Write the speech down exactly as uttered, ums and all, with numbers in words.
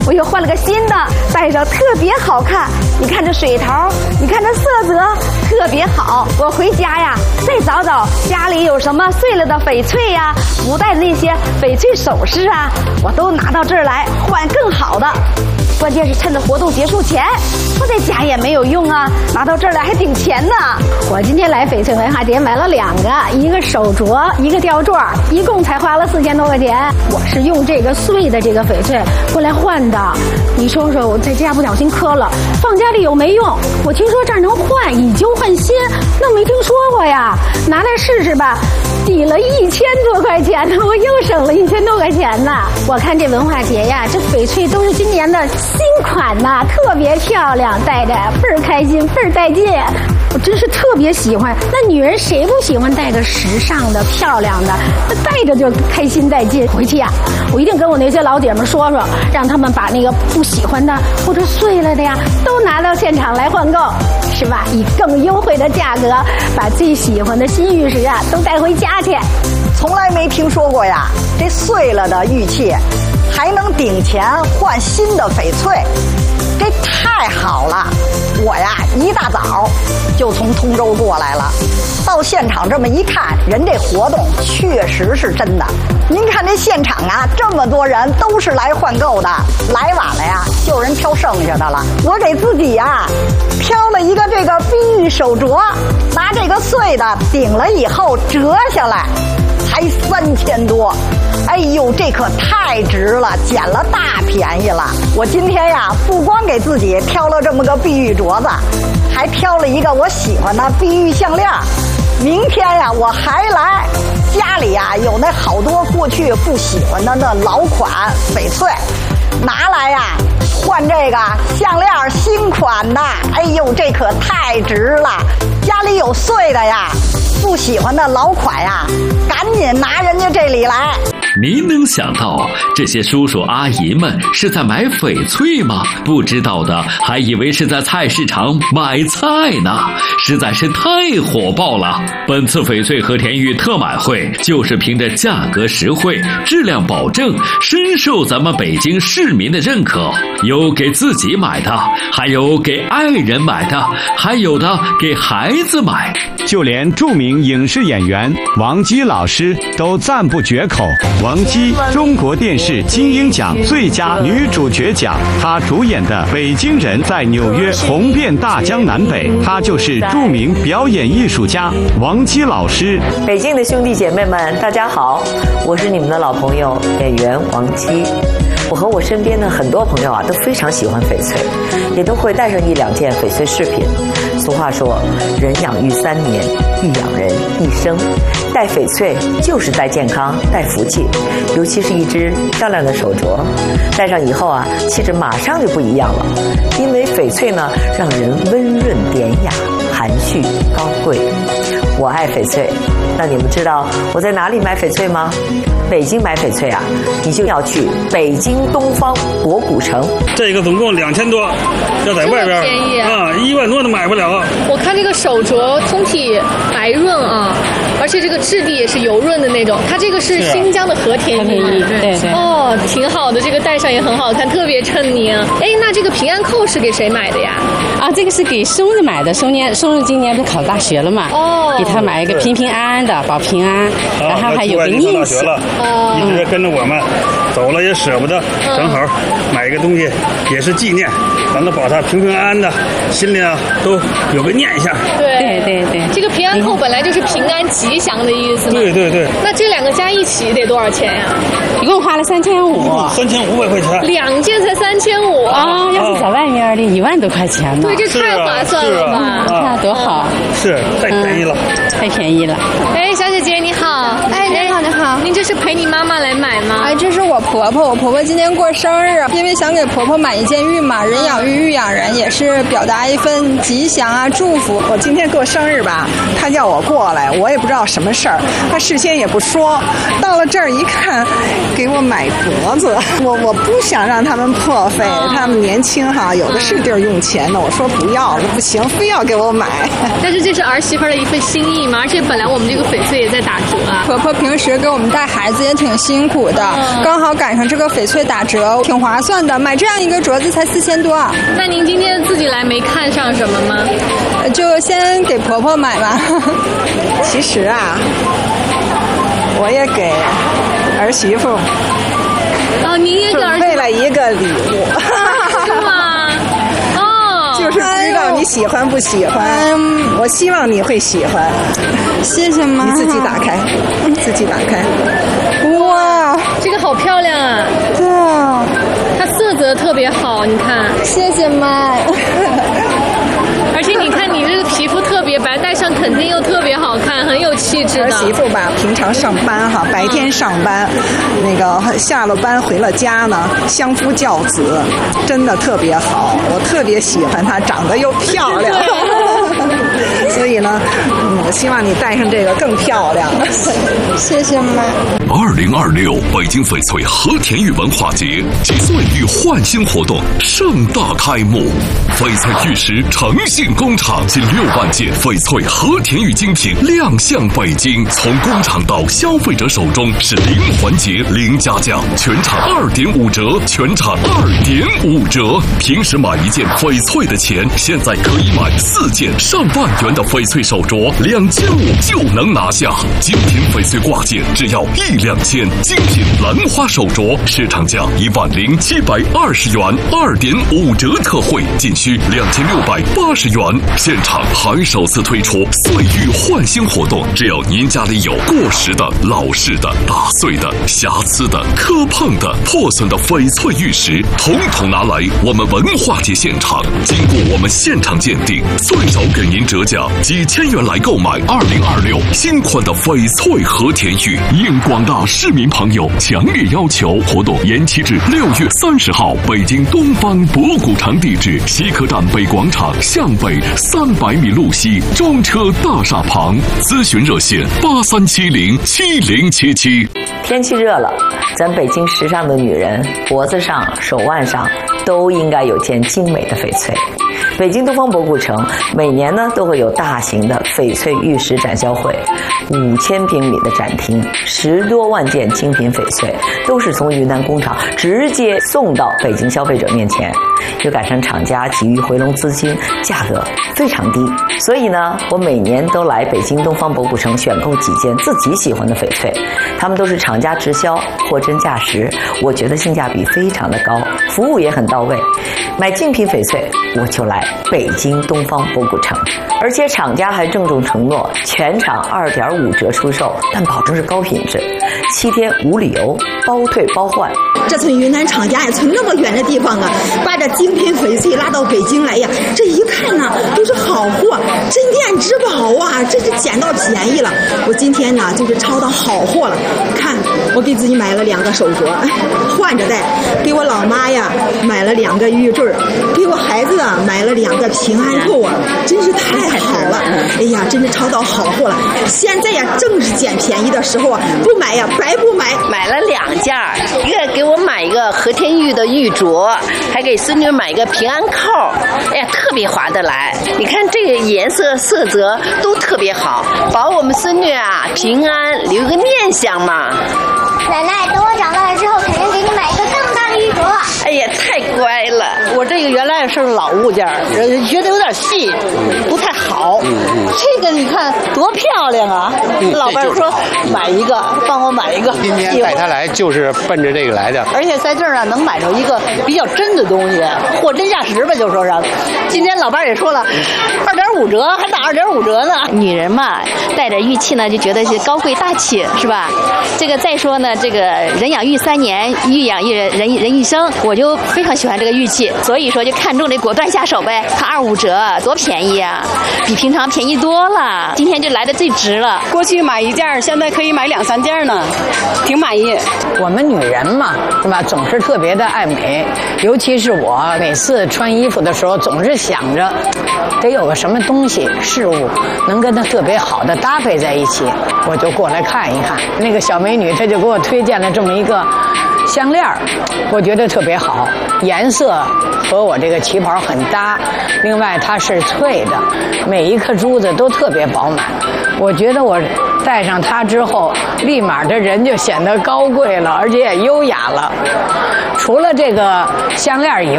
我又换了个新的，戴上特别好看。你看这水头，你看这色泽，特别好。我回家呀，再找找家里有什么碎了的翡翠呀，不戴的那些翡翠首饰啊，我都拿到这儿来换更好的。关键是趁着活动结束前，我在家也没有用啊，拿到这儿来还顶钱呢。 我今天来翡翠文化节买了两个，一个手镯，一个吊坠，一共才花了四千多块钱。我是用这个碎的这个翡翠过来换的。你说说，我在家不小心磕了，放家里有没用？我听说这儿能换，以旧换新，那没听说过呀。拿来试试吧，抵了一千多块钱呢，我又省了一千多块钱呢。我看这文化节呀，这翡翠都是今年的新款呐，特别漂亮，戴着倍儿开心，倍儿带劲。我真是特别喜欢。那女人谁不喜欢戴个时尚的、漂亮的？戴着就开心带劲。回去呀，我一定跟我那些老姐们说说，让他们把那个不喜欢的或者碎了的呀，都拿到现场来换购，是吧？以更优惠的价格，把最喜欢的新玉石啊都带回家去。 从来没听说过呀，这碎了的玉器还能顶钱换新的翡翠，这太好了！我呀一大早就从通州过来了，到现场这么一看，人这活动确实是真的。您看这现场啊，这么多人都是来换购的，来晚了呀，就有人挑剩下的了。我给自己呀挑了一个这个碧玉手镯，拿这个碎的顶了以后折下来，才三千多。哎呦，这可太值了，捡了大便宜了。我今天呀，不光给自己挑了这么个碧玉镯子，还挑了一个我喜欢的碧玉项链。明天呀，我还来，家里呀有那好多过去不喜欢的那老款翡翠，拿来呀换这个项链新款的。哎呦，这可太值了！家里有碎的呀，不喜欢的老款呀，赶紧拿人家这里来。 您能想到这些叔叔阿姨们是在买翡翠吗？不知道的还以为是在菜市场买菜呢，实在是太火爆了。本次翡翠和田玉特买会就是凭着价格实惠、质量保证，深受咱们北京市民的认可。有给自己买的，还有给爱人买的，还有的给孩子买。 就连著名影视演员王姬老师都赞不绝口。王姬，中国电视金鹰奖最佳女主角奖，她主演的《北京人》在纽约红遍大江南北。她就是著名表演艺术家王姬老师。 北京的兄弟姐妹们，大家好，我是你们的老朋友演员王姬。我和我身边的很多朋友啊，都非常喜欢翡翠，也都会带上一两件翡翠饰品。俗话说，人养育三年，玉养人一生。戴翡翠就是带健康、带福气，尤其是一只漂亮的手镯，戴上以后啊，气质马上就不一样了。因为翡翠呢，让人温润典雅、含蓄高贵。我爱翡翠，那你们知道我在哪里买翡翠吗？北京买翡翠啊，你就要去北京东方博古城。 这个总共两千多，要在外边便宜啊，一万多都买不了。 我看这个手镯通体白润啊，而且这个质地也是油润的那种。它这个是新疆的和田玉， 对对。 哦，挺好的，这个戴上也很好看，特别衬您。哎，那这个平安扣是给谁买的呀？ 啊，这个是给松子买的。松年松子今年不考大学了嘛？哦，给他买一个平平安安的，保平安，然后还有个念想。 哦，一直跟着我们走了也舍不得，正好买一个东西也是纪念，咱都保他平平安安的，心里啊都有个念想。 对对对， 这个平安扣本来就是平安吉祥的意思嘛。 对对对。 那这两个加一起得多少钱呀？ 一共花了三千五。 三千五百块钱。 两件才三千五啊！要是在外面的，一万多块钱呢。 对，这太划算了吧？ 那多好。 是，太便宜了。 太便宜了。 哎，小姐姐你好。 哎，你好，你好。 您这是陪你妈妈来买吗？ 哎，这是我婆婆，我婆婆今年过生日，因为想给婆婆买一件玉嘛，人养玉，玉养人，也是表达一份吉祥啊，祝福。 我今天过生日吧，她叫我过来，我也不知道什么事儿，她事先也不说，到了这儿一看，给我买镯子，我我不想让他们破费，他们年轻哈，有的是地儿用钱的，我说不要了，不行，非要给我买。 但是这是儿媳妇的一份心意嘛，而且本来我们这个翡翠也在打折啊。 婆婆平时给我们戴带孩子也挺辛苦的，嗯、刚好赶上这个翡翠打折，挺划算的。买这样一个镯子才四千多。 那您今天自己来没看上什么吗？ 就先给婆婆买吧。 其实啊，我也给儿媳妇。 哦，您也给儿媳妇准备了一个礼物。 是吗？哦， 就是不知道你喜欢不喜欢。嗯、我希望你会喜欢。 谢谢妈。 你自己打开，自己打开。 哇， 这个好漂亮啊！ 对啊， 它色泽特别好，你看。 谢谢妈。 而且你看你这个皮肤特别白，戴上肯定又特别好看，很有气质的。 儿媳妇吧，平常上班哈，白天上班，嗯、那个下了班回了家呢，相夫教子，真的特别好。我特别喜欢她，长得又漂亮。所以呢，嗯，我希望你戴上这个更漂亮。 谢谢妈。 二零二六北京翡翠和田玉文化节及岁玉焕新活动盛大开幕，翡翠玉石诚信工厂近六万件翡翠和田玉精品亮相北京，从工厂到消费者手中是零环节零加价，全场二点五折，全场二点五折。平时买一件翡翠的钱，现在可以买四件上万元的翡翠手镯，两千五就能拿下。精品翡翠挂件只要一两千，精品兰花手镯市场价一万零七百二十元，二点五折特惠，仅需两千六百八十元。现场还首次推出岁玉焕新活动，只要您家里有过时的、老式的、打碎的、瑕疵的、磕碰的、破损的翡翠玉石，统统拿来我们文化节现场，经过我们现场鉴定，最少给您折价几千元来购买二零二六新款的翡翠和田玉。应广大市民朋友强烈要求，活动延期至六月三十号。北京东方博古城地址：西客站北广场向北三百米路西中车大厦旁。咨询热线：八三七零七零七七。 天气热了，咱北京时尚的女人脖子上、手腕上都应该有件精美的翡翠。北京东方博古城每年呢都会有大型的翡翠玉石展销会，五千平米的展厅，十多万件精品翡翠都是从云南工厂直接送到北京消费者面前。又赶上厂家急于回笼资金，价格非常低，所以呢，我每年都来北京东方博古城选购几件自己喜欢的翡翠，他们都是厂家直销，货真价实，我觉得性价比非常的高，服务也很到位。买精品翡翠，我就来北京东方博古城，而且厂家还郑重承诺全场二点五折出售，但保证是高品质，七天无理由，包退包换。 这从云南厂家也从那么远的地方啊，把这精品翡翠拉到北京来呀，这一看呢都是好货，镇店之宝啊，这是捡到便宜了。我今天呢就是抄到好货了，看我给自己买了两个手镯，换着戴，给我老妈呀买了两个玉坠，给我孩子啊买了两个平安扣啊，真是太好了。哎呀，真是抄到好货了。现在呀正是捡便宜的时候啊，不买呀白不买。 买了两件，一个给我买一个和田玉的玉镯，还给孙女买一个平安扣，哎呀特别划得来。你看这个颜色色泽都特别好，保我们孙女啊平安，留个念想嘛。 奶奶，等我长大了之后，肯定给你买一个更大的玉镯。 哎呀，太乖了！ 我这个原来是老物件，觉得有点细，不太好。这个你看多漂亮啊！老伴说买一个，帮我买一个。 今天带他来就是奔着这个来的。 而且在这儿啊，能买着一个比较真的东西，货真价实吧，就说是。今天老伴也说了，二点五折，还打二点五折呢。 女人嘛，带着玉器呢，就觉得是高贵大气，是吧？这个再说呢，这个人养玉三年，玉养一人，人人一生，我就非常喜欢这个玉器，所以说就看中这果断下手呗。它二五折，多便宜啊，比平常便宜多了。今天就来的最值了。 过去买一件，现在可以买两三件呢，挺满意。 我们女人嘛，是吧，总是特别的爱美，尤其是我每次穿衣服的时候，总是想着得有个什么东西事物能跟它特别好的搭配在一起，我就过来看一看。那个小美女，她就给我推荐了这么一个项链儿，我觉得特别好，颜色和我这个旗袍很搭。另外它是脆的，每一颗珠子都特别饱满。我觉得我戴上它之后，立马这人就显得高贵了，而且也优雅了。除了这个项链以外，